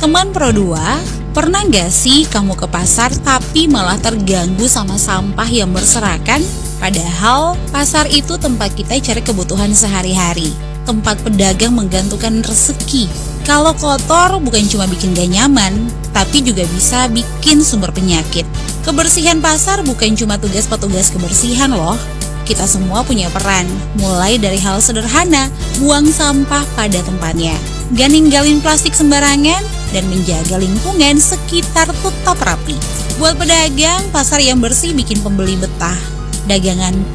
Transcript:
Teman Pro 2, pernah gak sih kamu ke pasar tapi malah terganggu sama sampah yang berserakan? Padahal pasar itu tempat kita cari kebutuhan sehari-hari, tempat pedagang menggantungkan rezeki. Kalau kotor bukan cuma bikin gak nyaman, tapi juga bisa bikin sumber penyakit. Kebersihan pasar bukan cuma tugas petugas kebersihan loh. Kita semua punya peran, mulai dari hal sederhana, buang sampah pada tempatnya, gak ninggalin plastik sembarangan, dan menjaga lingkungan sekitar tetap rapi. Buat pedagang, pasar yang bersih bikin pembeli betah. Dagangan